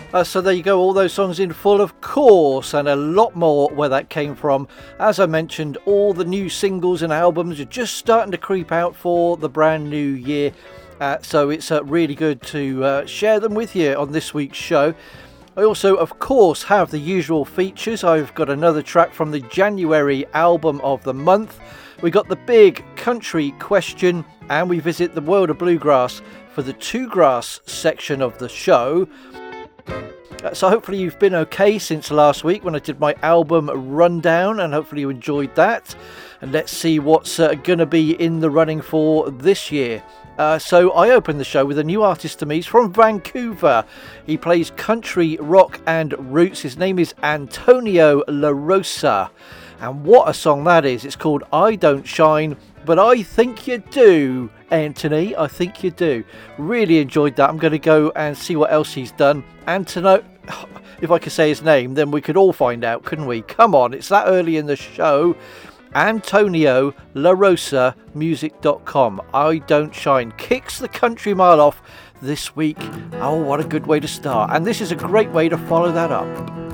So there you go, all those songs in full, of course, and a lot more where that came from. As I mentioned, all the new singles and albums are just starting to creep out for the brand new year. So it's really good to share them with you on this week's show. I also, of course, have the usual features. I've got another track from the January album of the month. We got the big country question, and we visit the world of bluegrass for the two grass section of the show. So hopefully you've been okay since last week when I did my album rundown, and hopefully you enjoyed that. And let's see what's going to be in the running for this year. So I opened the show with a new artist to me. He's from Vancouver. He plays country, rock and roots. His name is Antonio La Rosa. And what a song that is. It's called I Don't Shine, But I Think You Do, Anthony. I think you do. Really enjoyed that. I'm going to go and see what else he's done. Antonio, if I could say his name, then we could all find out, couldn't we? Come on, it's that early in the show. Antonio La Rosa music.com. I Don't Shine kicks the country mile off this week. Oh, what a good way to start. And this is a great way to follow that up.